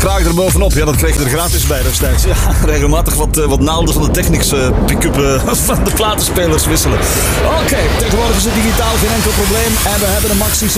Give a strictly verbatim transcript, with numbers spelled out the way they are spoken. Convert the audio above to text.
kraag er bovenop. Ja, dat kreeg je er gratis bij destijds. Ja, regelmatig wat, uh, wat naalden van de Technics uh, pick-up uh, van de platenspelers wisselen. Oké, okay, tegenwoordig is het digitaal geen enkel probleem. En we hebben een Maxi